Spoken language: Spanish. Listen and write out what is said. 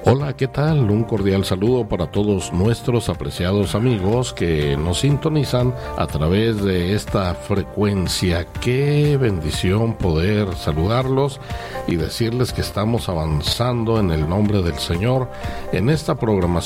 Hola, ¿qué tal? Un cordial saludo para todos nuestros apreciados amigos que nos sintonizan a través de esta frecuencia. Qué bendición poder saludarlos y decirles que estamos avanzando en el nombre del Señor en esta programación